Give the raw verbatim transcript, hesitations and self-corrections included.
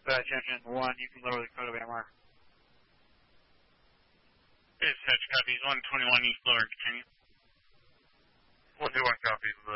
Dispatch engine one, you can lower the code of A M R. Dispatch copies one twenty-one East Lower, continue. one twenty-one copies, uh,